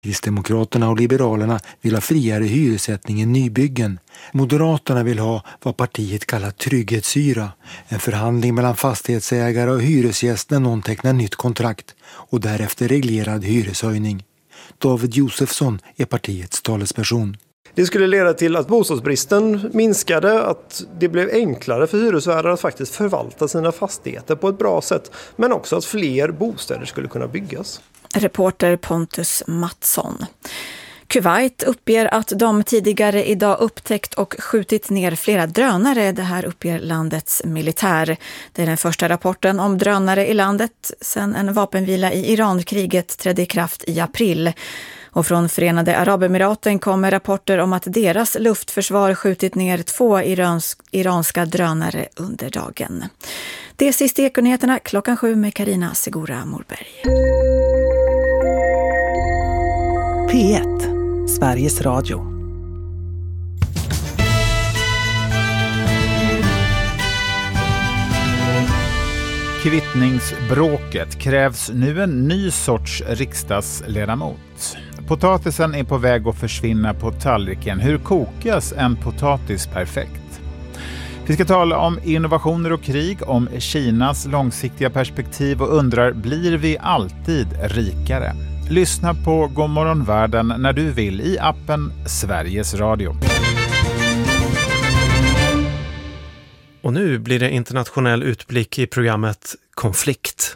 Kristdemokraterna och Liberalerna vill ha friare hyressättning i nybyggen. Moderaterna vill ha vad partiet kallar trygghetshyra. En förhandling mellan fastighetsägare och hyresgäster när någon tecknar nytt kontrakt och därefter reglerad hyreshöjning. David Josefsson är partiets talesperson. Det skulle leda till att bostadsbristen minskade, att det blev enklare för hyresvärdar att faktiskt förvalta sina fastigheter på ett bra sätt, men också att fler bostäder skulle kunna byggas. Reporter Pontus Mattsson. Kuwait uppger att de tidigare idag upptäckt och skjutit ner flera drönare. Det här uppger landets militär. Det är den första rapporten om drönare i landet sedan en vapenvila i Irankriget trädde i kraft i april. Och från Förenade Arabemiraten kommer rapporter om att deras luftförsvar skjutit ner 2 iranska drönare under dagen. Det är sist i Ekonyheterna 7:00 med Carina Segura Morberg. P1, Sveriges Radio. Kvittningsbråket krävs nu en ny sorts riksdagsledamot. Potatisen är på väg att försvinna på tallriken. Hur kokas en potatis perfekt? Vi ska tala om innovationer och krig, om Kinas långsiktiga perspektiv och undrar, blir vi alltid rikare? Lyssna på Godmorgon Världen när du vill i appen Sveriges Radio. Och nu blir det internationell utblick i programmet Konflikt.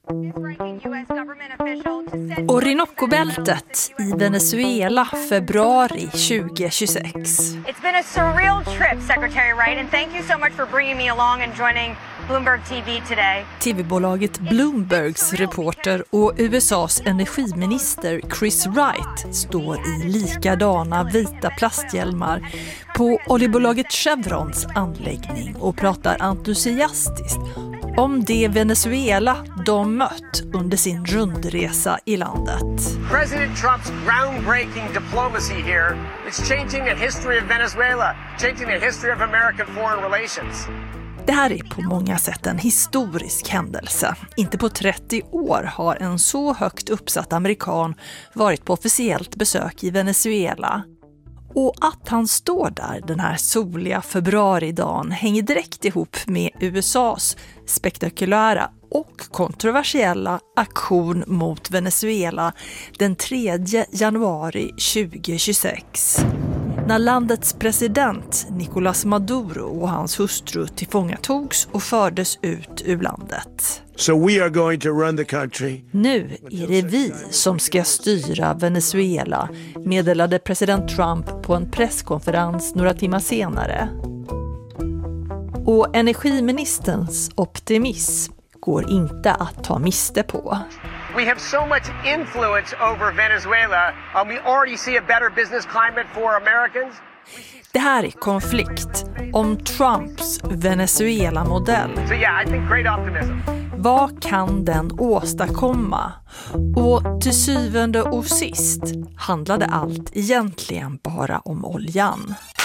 Orinoco-bältet i Venezuela, februari 2026. It's been a surreal trip, Secretary Wright, and thank you so much for bringing me along and joining Bloomberg TV today. TV-bolaget Bloombergs reporter och USAs energiminister Chris Wright står i likadana vita plasthjälmar på oljebolaget Chevrons anläggning och pratar entusiastiskt om det Venezuela de mött under sin rundresa i landet. President Trump's groundbreaking diplomacy here is changing the history of Venezuela, changing the history of American foreign relations. Det här är på många sätt en historisk händelse. Inte på 30 år har en så högt uppsatt amerikan varit på officiellt besök i Venezuela. Och att han står där den här soliga februaridagen hänger direkt ihop med USAs spektakulära och kontroversiella aktion mot Venezuela den 3 januari 2026. När landets president Nicolás Maduro och hans hustru tillfångatogs och fördes ut ur landet. So we are going to run the country. Nu är det vi som ska styra Venezuela, meddelade president Trump på en presskonferens några timmar senare. Och energiministerns optimism går inte att ta miste på. We have so much influence over Venezuela, and we already see a better business climate for Americans. Det här är konflikt om Trumps Venezuela-modell. So yeah, I think great optimism. Vad kan den åstadkomma? Och till syvende och sist handlade allt egentligen bara om oljan.